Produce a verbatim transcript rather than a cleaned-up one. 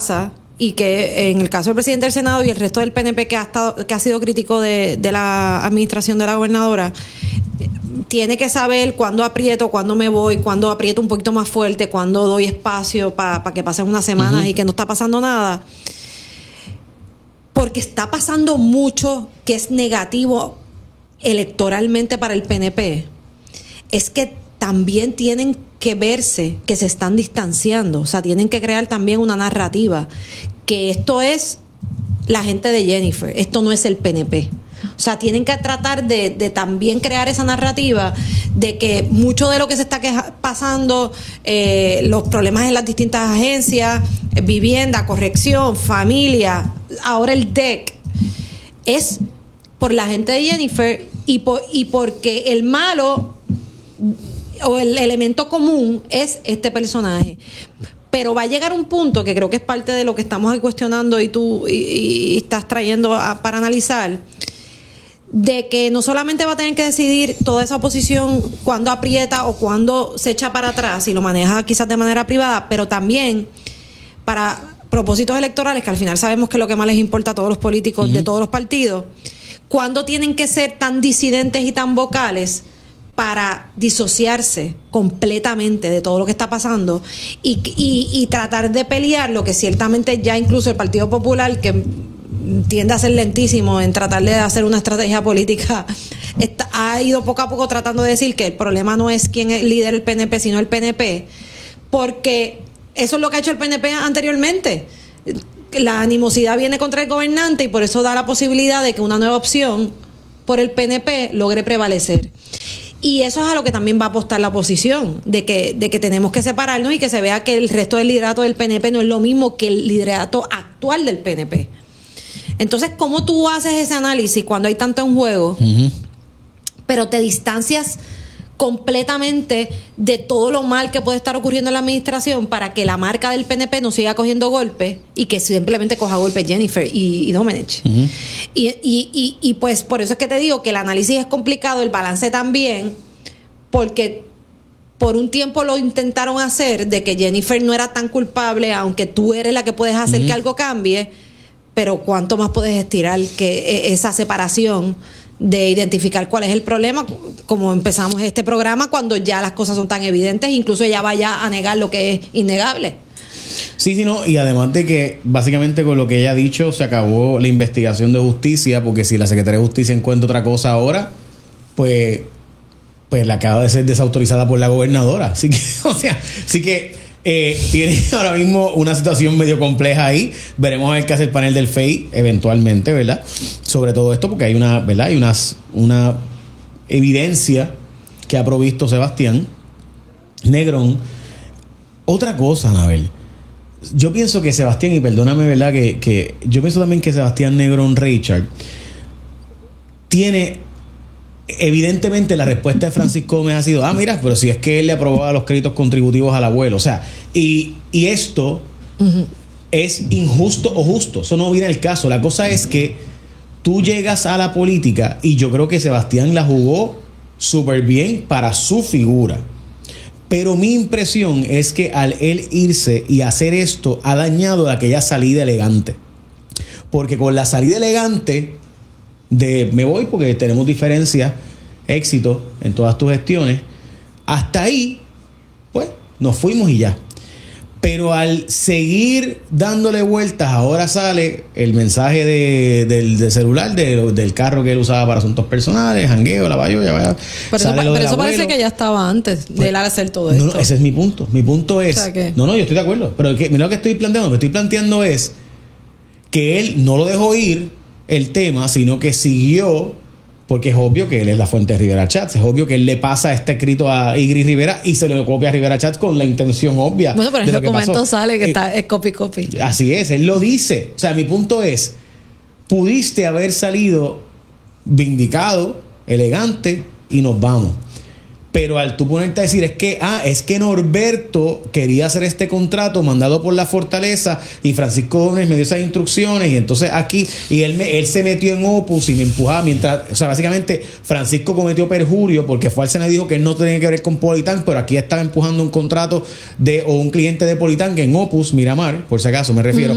pasa, y que en el caso del presidente del Senado y el resto del P N P que ha estado, que ha sido crítico de, de la administración de la gobernadora, tiene que saber cuándo aprieto, cuándo me voy, cuándo aprieto un poquito más fuerte, cuándo doy espacio para pa que pasen unas semanas uh-huh. y que no está pasando nada. Porque está pasando mucho que es negativo electoralmente para el P N P. Es que también tienen que verse que se están distanciando, o sea, tienen que crear también una narrativa, que esto es la gente de Jennifer, esto no es el P N P. O sea, tienen que tratar de, de también crear esa narrativa de que mucho de lo que se está queja- pasando, eh, los problemas en las distintas agencias, eh, vivienda, corrección, familia, ahora el D E C, es por la gente de Jennifer y, por, y porque el malo o el elemento común es este personaje. Pero va a llegar un punto que creo que es parte de lo que estamos ahí cuestionando y tú y, y estás trayendo a, para analizar, de que no solamente va a tener que decidir toda esa oposición cuando aprieta o cuando se echa para atrás y lo maneja quizás de manera privada, pero también para propósitos electorales, que al final sabemos que es lo que más les importa a todos los políticos uh-huh. de todos los partidos, cuando tienen que ser tan disidentes y tan vocales para disociarse completamente de todo lo que está pasando y, y, y tratar de pelear lo que ciertamente ya incluso el Partido Popular, que tiende a ser lentísimo en tratar de hacer una estrategia política, está, ha ido poco a poco tratando de decir que el problema no es quién es líder del P N P, sino el P N P, porque eso es lo que ha hecho el P N P anteriormente. La animosidad viene contra el gobernante y por eso da la posibilidad de que una nueva opción por el P N P logre prevalecer. Y eso es a lo que también va a apostar la oposición, de que, de que tenemos que separarnos y que se vea que el resto del liderato del P N P no es lo mismo que el liderato actual del P N P. Entonces, ¿cómo tú haces ese análisis cuando hay tanto en juego, uh-huh. pero te distancias completamente de todo lo mal que puede estar ocurriendo en la administración para que la marca del P N P no siga cogiendo golpes y que simplemente coja golpes Jennifer y, y Domenech? Uh-huh. Y, y, y, y pues por eso es que te digo que el análisis es complicado, el balance también, porque por un tiempo lo intentaron hacer de que Jennifer no era tan culpable, aunque tú eres la que puedes hacer uh-huh. que algo cambie, pero ¿cuánto más puedes estirar que esa separación de identificar cuál es el problema, como empezamos este programa, cuando ya las cosas son tan evidentes, incluso ella vaya a negar lo que es innegable? Sí, sí, no, y además de que básicamente con lo que ella ha dicho se acabó la investigación de justicia, porque si la Secretaría de Justicia encuentra otra cosa ahora, pues pues la acaba de ser desautorizada por la gobernadora. Así que, o sea, así que eh, tiene ahora mismo una situación medio compleja ahí. Veremos a ver qué hace el panel del F E I eventualmente, ¿verdad? Sobre todo esto, porque hay una, ¿verdad? Hay unas, una evidencia que ha provisto Sebastián Negrón. Otra cosa, Anabel. Yo pienso que Sebastián, y perdóname, ¿verdad? Que, que yo pienso también que Sebastián Negrón Richard tiene, evidentemente la respuesta de Francisco Gómez ha sido, ah, mira, pero si es que él le aprobaba los créditos contributivos al abuelo. O sea, y, y esto uh-huh. es injusto o justo. Eso no viene al caso. La cosa es que tú llegas a la política y yo creo que Sebastián la jugó súper bien para su figura. Pero mi impresión es que al él irse y hacer esto ha dañado aquella salida elegante. Porque con la salida elegante de me voy porque tenemos diferencias, éxito en todas tus gestiones, hasta ahí, pues nos fuimos y ya. Pero al seguir dándole vueltas, ahora sale el mensaje de, del, del celular, de, del carro que él usaba para asuntos personales, jangueo, la vaya, ya vaya. Pero eso, pero eso parece que ya estaba antes pues, de él hacer todo esto. No, no, ese es mi punto. Mi punto es... O sea, ¿qué? No, no, yo estoy de acuerdo. Pero que, mira lo que estoy planteando. Lo que estoy planteando es que él no lo dejó ir el tema, sino que siguió... Porque es obvio que él es la fuente de Rivera Chats. Es obvio que él le pasa este escrito a Igris Rivera y se lo copia a Rivera Chats con la intención obvia. Bueno, pero en el documento pasó. sale que eh, está, es copy copy. Así es, él lo dice. O sea, mi punto es, pudiste haber salido vindicado, elegante y nos vamos. Pero al tú ponerte a decir, es que, ah, es que Norberto quería hacer este contrato mandado por la Fortaleza y Francisco Gómez me dio esas instrucciones y entonces aquí, y él, me, él se metió en Opus y me empujaba mientras, o sea, básicamente Francisco cometió perjurio porque fue al Senado y dijo que él no tenía que ver con Politán, pero aquí estaba empujando un contrato de, o un cliente de Politán que en Opus, Miramar, por si acaso me refiero,